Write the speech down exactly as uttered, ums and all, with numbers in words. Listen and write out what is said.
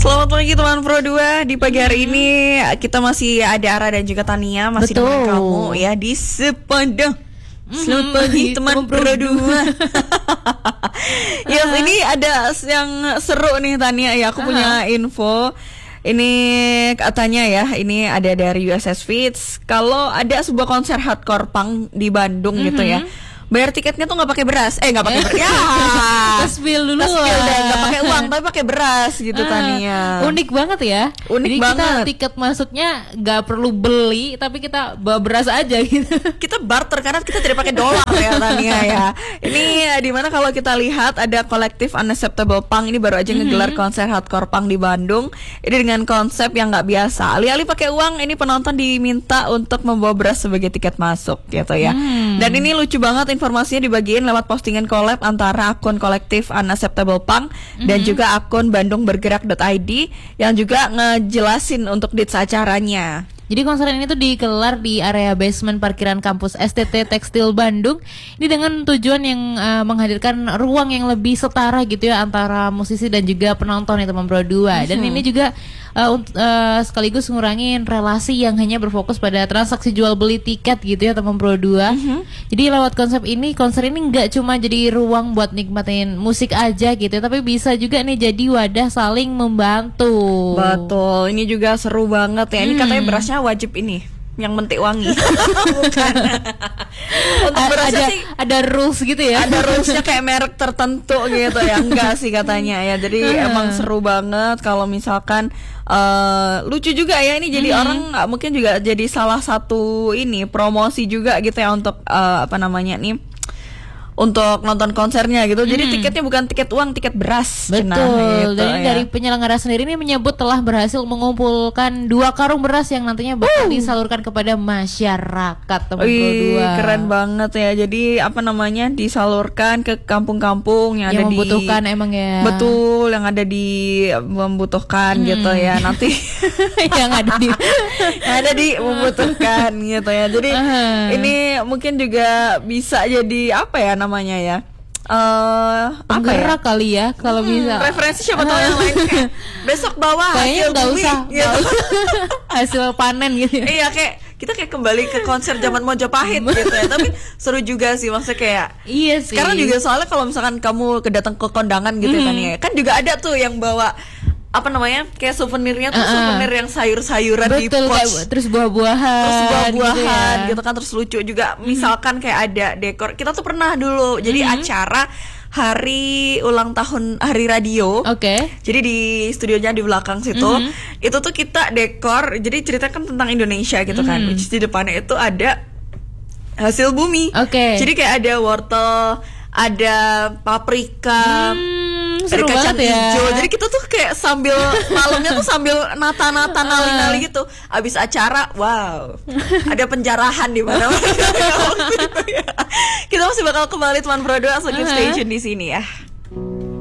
Selamat pagi teman Pro dua. Di pagi hari ini kita masih ada Ara dan juga Tania masih Betul. dengan kamu ya di Sepandang. Selamat pagi teman Pro dua. Yes, ini ada yang seru nih Tania ya. Aku punya info. Ini katanya ya, ini ada dari U S S Fits. Kalau ada sebuah konser hardcore punk di Bandung mm-hmm. gitu ya, bayar tiketnya tuh nggak pakai beras, eh nggak pakai beras, ya, spill dulu, spill deh, nggak pakai uang tapi pakai beras gitu uh, Tania. Unik banget ya, unik jadi banget. Kita tiket masuknya nggak perlu beli, tapi kita bawa beras aja gitu. Kita barter karena kita tidak pakai dolar ya Tania ya. Ini di mana kalau kita lihat ada kolektif Unacceptable Punk ini baru aja mm-hmm. ngegelar konser hardcore punk di Bandung. Ini dengan konsep yang nggak biasa. Alih-alih pakai uang, ini penonton diminta untuk membawa beras sebagai tiket masuk gitu ya. Mm. Dan ini lucu banget. Informasinya dibagiin lewat postingan collab antara akun kolektif Unacceptable Punk mm-hmm. dan juga akun bandung bergerak dot i d yang juga ngejelasin untuk dates acaranya. Jadi konser ini tuh digelar di area basement parkiran kampus S T T Tekstil Bandung. Ini dengan tujuan yang uh, menghadirkan ruang yang lebih setara gitu ya antara musisi dan juga penonton ya teman Pro dua. Dan mm-hmm. ini juga uh, uh, sekaligus ngurangin relasi yang hanya berfokus pada transaksi jual beli tiket gitu ya teman Pro dua. Mm-hmm. Jadi lewat konsep ini, konser ini nggak cuma jadi ruang buat nikmatin musik aja gitu ya, tapi bisa juga nih jadi wadah saling membantu. Betul, ini juga seru banget ya. Ini hmm. katanya berasnya wajib ini yang mentik wangi. Bukan. Untuk berasnya ada, sih ada rules gitu ya. Ada rulesnya kayak merek tertentu gitu ya. Enggak sih katanya ya. Jadi uh. emang seru banget kalau misalkan uh, lucu juga ya ini jadi mm-hmm. orang mungkin juga jadi salah satu ini promosi juga gitu ya untuk uh, apa namanya nih, untuk nonton konsernya gitu. Jadi hmm. tiketnya bukan tiket uang, tiket beras. Betul. Nah, gitu, Dan ya. dari penyelenggara sendiri ini menyebut telah berhasil mengumpulkan dua karung beras yang nantinya bakal uh. disalurkan kepada masyarakat teman Pro dua. Keren banget ya. Jadi apa namanya, disalurkan ke kampung-kampung yang, yang ada membutuhkan di, emang ya. Betul, yang ada di membutuhkan hmm. gitu ya. Nanti yang ada di yang ada di membutuhkan gitu ya. Jadi uh. ini mungkin juga bisa jadi apa ya namanya ya, uh, penggerak ya? Kali ya kalau hmm, bisa referensi siapa tahu yang lain kayak besok bawa hasil nggak bumi usah gitu. Hasil panen gitu ya. Iya, kayak kita kayak kembali ke konser zaman Mojopahit gitu ya. Tapi seru juga sih, maksudnya kayak iya sih. Sekarang juga soalnya kalau misalkan kamu kedatang ke kondangan gitu mm-hmm. ya kan juga ada tuh yang bawa apa namanya, kayak souvenirnya tuh uh-uh. souvenir yang sayur-sayuran. Betul, di pos, terus buah-buahan, terus buah-buahan gitu, ya. gitu kan, terus lucu juga. Mm-hmm. Misalkan kayak ada dekor, kita tuh pernah dulu jadi mm-hmm. acara hari ulang tahun hari radio. Oke. Okay. Jadi di studionya di belakang situ, mm-hmm. itu tuh kita dekor. Jadi ceritakan tentang Indonesia gitu kan. Mm-hmm. Which is di depannya itu ada hasil bumi. Oke. Okay. Jadi kayak ada wortel, ada paprika. Hmm. Dari kacang ya. hijau. Jadi kita tuh kayak sambil malamnya tuh sambil nata-nata nali-nali gitu. Abis acara, wow, ada penjarahan di mana-mana. Kita masih bakal kembali teman Pro dua, so keep stay tune di sini ya.